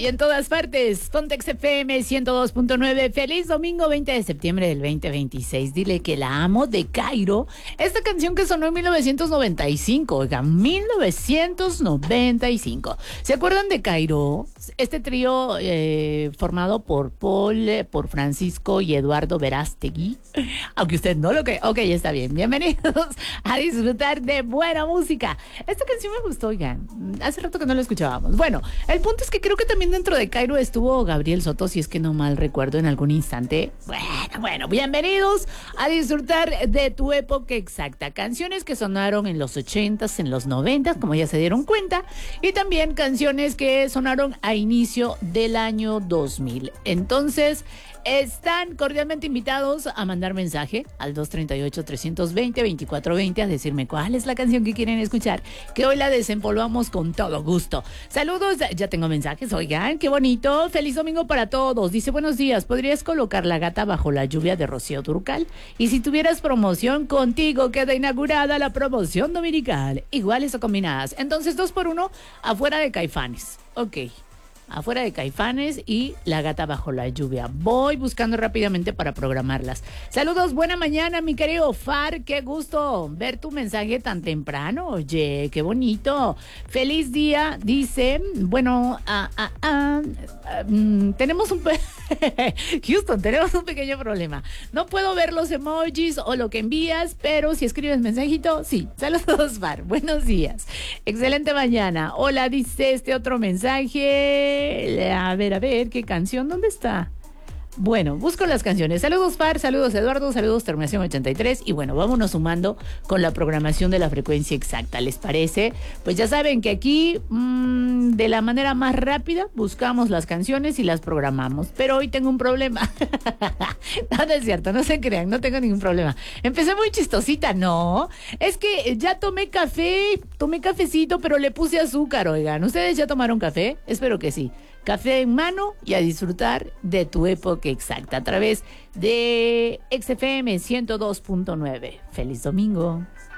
y en todas partes. Ponte FM 102.9. Feliz domingo 20 de septiembre del 2026. Dile que la amo, de Cairo. Esta canción que sonó en 1995. Oiga, 1995. ¿Se acuerdan de Cairo? Este trío formado por Paul, por Francisco y Eduardo Verástegui. Aunque usted no lo cree. Ok, está bien. Bienvenidos a disfrutar de buena música. Esta canción me gustó, oigan. Hace rato que no la escuchábamos. Bueno, el punto es que creo que también dentro de Cairo estuvo Gabriel Soto, si es que no mal recuerdo, en algún instante. Bueno, bienvenidos a disfrutar de tu época exacta. Canciones que sonaron en los 80s, en los 90s, como ya se dieron cuenta, y también canciones que sonaron a inicio del año 2000. Entonces, están cordialmente invitados a mandar mensaje al 238-320-2420 a decirme cuál es la canción que quieren escuchar, que hoy la desempolvamos con todo gusto. Saludos, ya tengo mensajes, oigan, qué bonito. Feliz domingo para todos. Dice, buenos días, ¿podrías colocar La Gata Bajo la Lluvia de Rocío Dúrcal? Y si tuvieras promoción, contigo queda inaugurada la promoción dominical. Iguales o combinadas. Entonces, 2x1, afuera de Caifanes. Ok. Afuera de Caifanes y La Gata Bajo la Lluvia. Voy buscando rápidamente para programarlas. Saludos, buena mañana, mi querido Far. Qué gusto ver tu mensaje tan temprano. Oye, qué bonito. Feliz día, dice. Bueno, tenemos un... Houston, tenemos un pequeño problema. No puedo ver los emojis o lo que envías, pero si escribes mensajito, sí. Saludos, Far. Buenos días. Excelente mañana. Hola, dice este otro mensaje. A ver, ¿qué canción? ¿Dónde está? Bueno, busco las canciones. Saludos, Far, saludos, Eduardo, saludos, terminación 83. Y bueno, vámonos sumando con la programación de la frecuencia exacta, ¿les parece? Pues ya saben que aquí, de la manera más rápida, buscamos las canciones y las programamos. Pero hoy tengo un problema. No, no es cierto, no se crean, no tengo ningún problema. Empecé muy chistosita, ¿no? Es que ya tomé cafecito, pero le puse azúcar, oigan. ¿Ustedes ya tomaron café? Espero que sí. Café en mano y a disfrutar de tu época exacta a través de XFM 102.9. ¡Feliz domingo!